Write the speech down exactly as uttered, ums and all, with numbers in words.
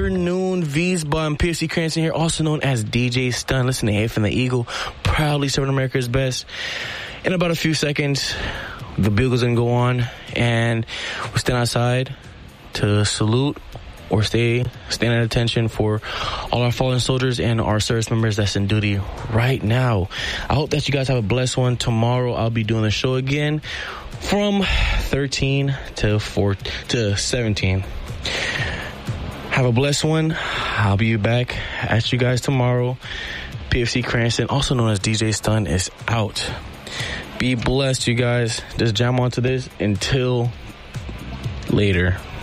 afternoon, V's by P F C Cranston here, also known as D J Stun. Listen to Hey from the Eagle, proudly serving America's best. In about a few seconds, the bugle's gonna go on, and we'll stand outside to salute or stay, stand at attention for all our fallen soldiers and our service members that's in duty right now. I hope that you guys have a blessed one. Tomorrow, I'll be doing the show again from thirteen to four to seventeen. Have a blessed one. I'll be back at you guys tomorrow. P F C Cranston, also known as D J Stun, is out. Be blessed, you guys. Just jam onto this until later.